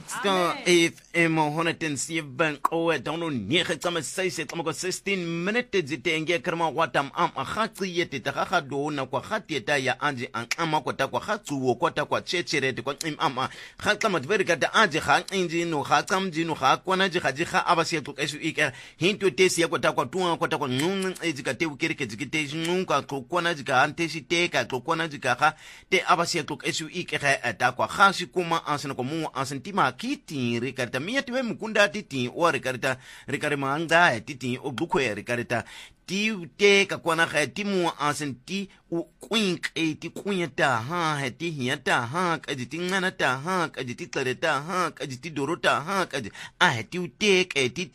Star FM 107 qowe dono 16 minutes zitenge karma watam khatsi yete ta ga dona kwa khateta ya anje anqama kwata kwa khatsuwo kwata kwa checherete kwa khatama tverika da anje ga inji no ga tsamji no ga kwana ji ga abasiyexu esu ike hinto tesi yakwata kwa tuwa kwata kwa nqunqi ezika te ukereke zikite nqunqa xokwana jika ante shiteka xokwana jika ga te abasiyexu esu ike ga ta kwa khashi kuma asana kwa mu asantima kiti rikarita mia tiwe mukunda titi o rikarita manga titi o bukwe rikarita ti te ka kwana ga timu asanti u kwink ti kunyata ha ti hiata ha ka ti ngana ta ha ka ti tsareta ha ka ti dorota ha ka ti te ke ti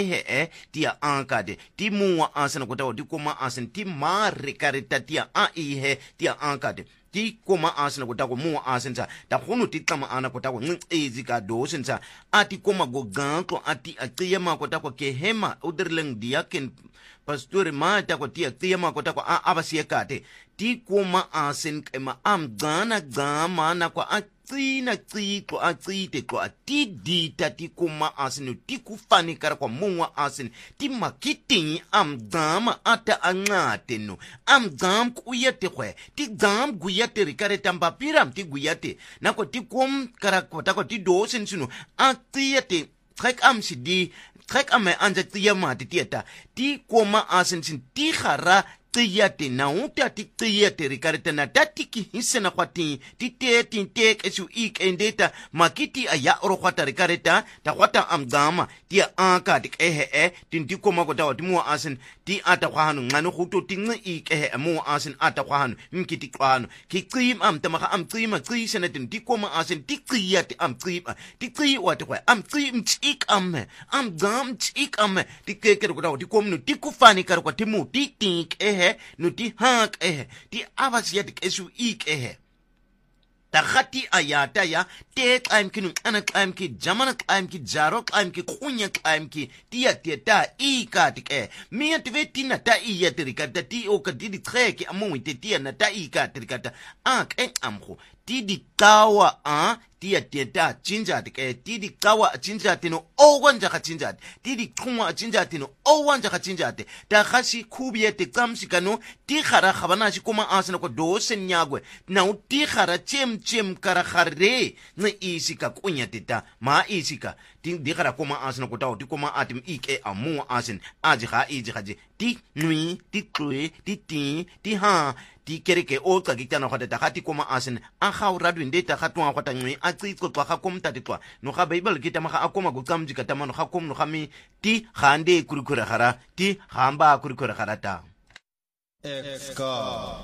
ti anka de timu asana kota ti kuma asanti ma rikarita ti ti anka de ti koma asina kota ko mu asensa ta khunu ti tama ana kota ko nqezi ka do sensa ati koma go ganko ati atiyama kota ko ke hema uderleng diaken pastor ma ta ko ti atiyama kota ko abasiekate ti koma asen kema amgana gama na ko tsina tsiko atsite ko atidita ti kuma asinu ti kufani kara kwa muwa asin ti makitingi amgama ata angate no amgam kuyate kwe ti gam guyate rikare tamba piram ti guyate nako ti kum kara kota ko ti dosen sinu atiyate trek am sidi trek am anja tiyama ti tieta ti kuma asin sin ti khara tiyate na uta ti tiyate rikarita na tatiki hisena kwati ti te esu ik endeta makiti aya oro kwata rikarita ta kwata amgama ti anka ti ti koma ko tawa ti mu asin ti ata kwahanu ngano khuto ti ngi ik mu asin ata kwahanu mkiti kwano ki tsim am tamaka am tsima tsisena ti koma asin ti tiyate am tsima ti tsi wati kwa am tsim ik am gam ik am ti kekere ko tawa ti komnu ti kufani kar kwa ti mu ti tik no ti hak ti abasiatik esu ik ta khati ayata ya te qaim ki ana qaim ki jamana qaim ki jaro qaim ki khunya qaim ki tia ta ikatik mi atveti na ta iyatrikata ti o ka ti treki amu ti na ta ikatrikata amkho ti di tawa tia chinja ti di tawa chinja tino o wanja ka chinja ti di khuma chinja tino o wanja ka chinja ta khashi khubiyete kamshikano ti khara khabana shi kuma asana ko dosen nyagwe na ti khara chem kara khare ne isika kunya tita ma isika ti di khara kuma asana ko taw ti kuma atim ike amu asin aji khaji ti nui ti tue ti ha ti kereke o tsa kitana khata ta khati kuma asin a khawradu ndeta khatwa khata ngi a tsitso twa khakom tatitwa no kha bible kitama kha akoma go tsamji katama no khakom no khami ti khande kurikura khara ti khamba kurikura kharata